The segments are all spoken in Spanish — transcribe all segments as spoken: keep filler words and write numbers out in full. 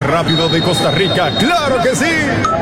rápido de Costa Rica. ¡Claro que sí!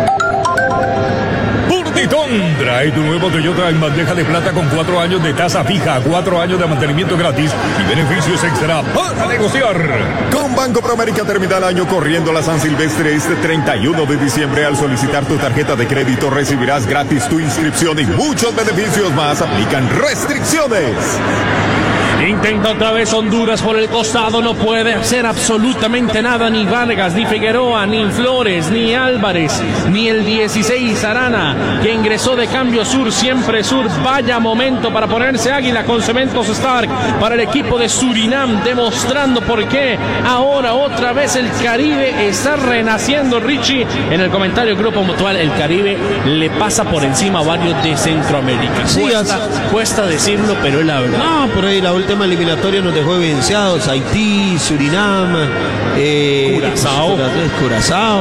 Titón, trae tu nuevo Toyota en bandeja de plata con cuatro años de tasa fija, cuatro años de mantenimiento gratis y beneficios extra para negociar. Con Banco Promérica termina el año corriendo la San Silvestre este treinta y uno de diciembre. Al solicitar tu tarjeta de crédito recibirás gratis tu inscripción y muchos beneficios más. Aplican restricciones. Intenta otra vez Honduras por el costado, no puede hacer absolutamente nada, ni Vargas, ni Figueroa, ni Flores, ni Álvarez, ni el dieciséis Arana, que ingresó de cambio sur, siempre sur. Vaya momento para ponerse águila con Cementos Stark para el equipo de Surinam, demostrando por qué ahora otra vez el Caribe está renaciendo. Richie, en el comentario del Grupo Mutual, el Caribe le pasa por encima a varios de Centroamérica. Sí, cuesta, cuesta decirlo, pero es la verdad. No, por ahí la última tema eliminatoria nos dejó evidenciados: Haití, Surinam, eh, Curazao. Curazao.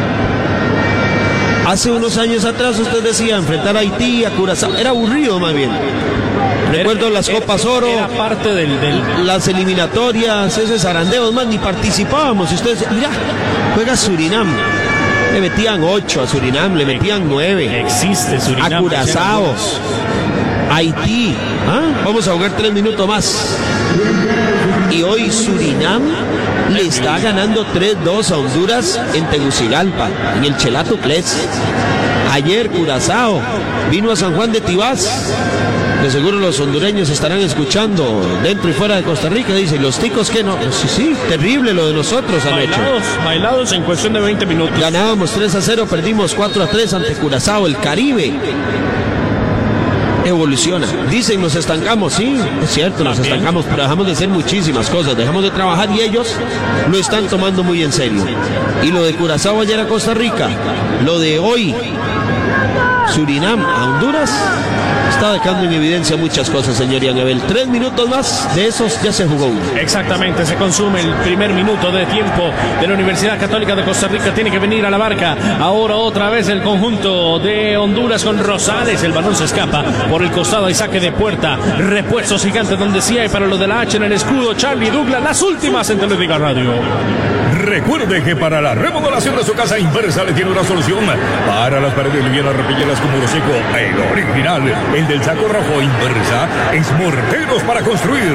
Hace unos años atrás usted decía enfrentar a Haití, a Curazao, era aburrido más bien. Recuerdo las era, Copas Oro, era parte del, del... las eliminatorias, esos zarandeos más, ni participábamos. Y ustedes, mira, juega Surinam. Le metían ocho a Surinam, le metían nueve. Existe Surinam. A Curazao. Haití, ¿ah? Vamos a jugar tres minutos más. Y hoy Surinam le está ganando tres dos a Honduras en Tegucigalpa, en el Chelato Ples. Ayer Curazao vino a San Juan de Tibás. De seguro los hondureños estarán escuchando dentro y fuera de Costa Rica. Dicen, los ticos que no. Sí, sí, terrible lo de nosotros han bailados, hecho. Bailados en cuestión de veinte minutos. Ganábamos tres a cero, perdimos cuatro a tres ante Curazao. El Caribe evoluciona. Dicen, nos estancamos. Sí, es cierto, nos También. estancamos, pero dejamos de hacer muchísimas cosas, dejamos de trabajar y ellos lo están tomando muy en serio. Y lo de Curazao ayer a Costa Rica, lo de hoy Surinam a Honduras, está dejando en evidencia muchas cosas, señor Yanebel. Tres minutos más, de esos ya se jugó uno. Exactamente, se consume el primer minuto de tiempo de la Universidad Católica de Costa Rica. Tiene que venir a la barca. Ahora otra vez el conjunto de Honduras con Rosales. El balón se escapa por el costado y saque de puerta. Repuestos gigantes donde sí hay para lo de la H en el escudo. Charlie Douglas, las últimas en Telediga Radio. Recuerde que para la remodelación de su casa, Inversa le tiene una solución. Para las paredes livianas, repelleras con muro seco, el original, el del saco rojo. Inversa es morteros para construir.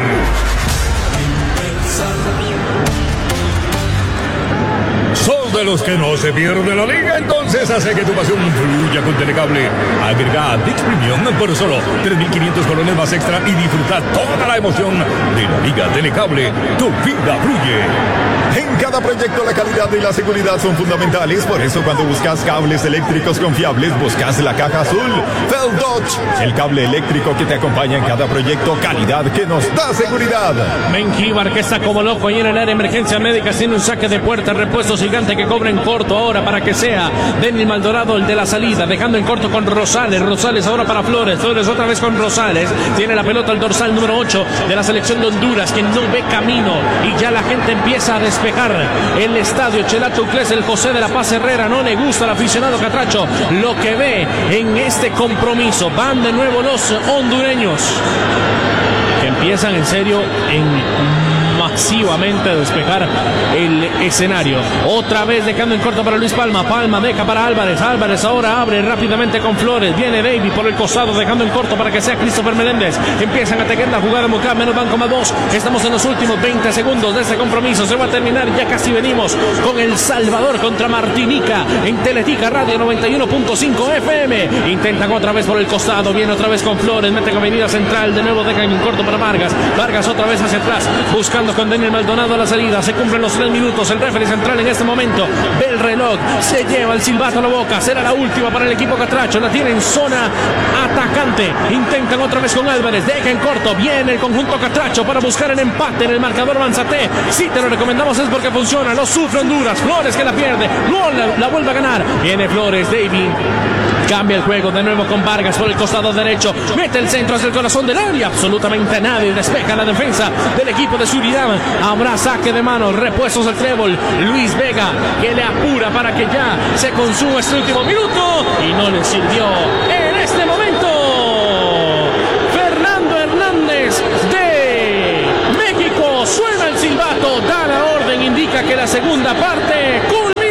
¿Sos de los que no se pierde la liga? Entonces hace que tu pasión fluya con Telecable. Agrega a Dix Premium por solo tres mil quinientos colones más extra y disfruta toda la emoción de la Liga Telecable. Tu vida fluye. En cada proyecto la calidad y la seguridad son fundamentales. Por eso cuando buscas cables eléctricos confiables, buscas la caja azul Fel Dodge, el cable eléctrico que te acompaña en cada proyecto. Calidad que nos da seguridad. Menjíbar, que está como loco ahí en el área de emergencia médica, tiene un saque de puerta. Repuestos gigante que cobra en corto ahora para que sea Denis Maldonado el de la salida, dejando en corto con Rosales. Rosales ahora para Flores. Flores otra vez con Rosales. Tiene la pelota el dorsal número ocho de la selección de Honduras, que no ve camino y ya la gente empieza a despejar el estadio Chelato Uclés. El José de la Paz Herrera no le gusta al aficionado catracho lo que ve en este compromiso. Van de nuevo los hondureños, que empiezan en serio en masivamente a despejar el escenario. Otra vez dejando en corto para Luis Palma. Palma deja para Álvarez. Álvarez ahora abre rápidamente con Flores. Viene David por el costado dejando en corto para que sea Christopher Meléndez. Empiezan a tejer la jugada Mocá. Menos van como dos. Estamos en los últimos veinte segundos de este compromiso. Se va a terminar. Ya casi venimos con El Salvador contra Martinica en Teletica Radio noventa y uno punto cinco F M. Intentan otra vez por el costado. Viene otra vez con Flores. Mete con Avenida Central. De nuevo dejan en corto para Vargas. Vargas otra vez hacia atrás. Buscando con Daniel Maldonado a la salida. Se cumplen los tres minutos. El referee central en este momento ve el reloj. Se lleva el silbato a la boca. Será la última para el equipo catracho. La tiene en zona atacante. Intentan otra vez con Álvarez. Deja en corto. Viene el conjunto catracho para buscar el empate en el marcador Manzate. Si te lo recomendamos es porque funciona. Lo sufre Honduras. Flores que la pierde. No la, la vuelve a ganar. Viene Flores. David cambia el juego de nuevo con Vargas por el costado derecho. Mete el centro hacia el corazón del área. Absolutamente nadie despeja la defensa del equipo de Surinam. Habrá saque de mano. Repuestos al trébol. Luis Vega que le apura para que ya se consuma este último minuto. Y no le sirvió en este momento. Fernando Hernández de México suena el silbato. Da la orden. Indica que la segunda parte culmina.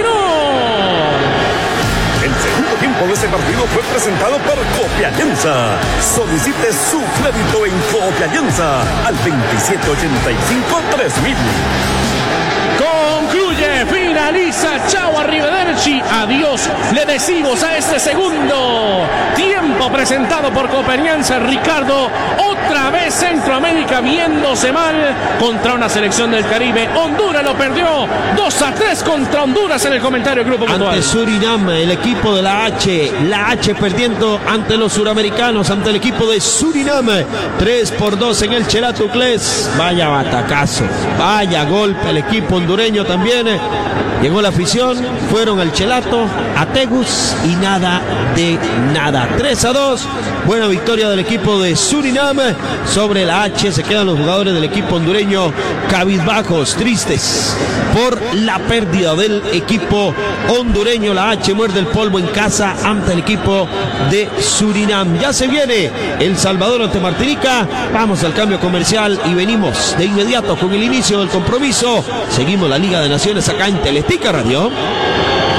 Alianza. Solicite su crédito en Coop Alianza al veintisiete ochenta y cinco tres mil. Concluye, finaliza, chao, arrivederci, adiós, le decimos a este segundo tiempo presentado por Coop Alianza. Ricardo, otra vez Centroamérica viéndose mal contra una selección del Caribe. Honduras lo perdió dos a tres contra Honduras en el comentario Grupo Mutual. Ante Surinam, el equipo de la H, la H perdiendo ante los suramericanos, ante el equipo de Surinam, tres por dos en el Chelatocles. Vaya batacazo, vaya golpe el equipo hondureño también. Llegó la afición, fueron al Chelato, a Tegus y nada de nada. tres a dos, buena victoria del equipo de Surinam sobre la H. Se quedan los jugadores del equipo hondureño cabizbajos, tristes por la pérdida del equipo hondureño. La H muerde el polvo en casa ante el equipo de Surinam. Ya se viene El Salvador ante Martinica. Vamos al cambio comercial y venimos de inmediato con el inicio del compromiso. Seguimos la Liga de Naciones acá en Teletica Radio.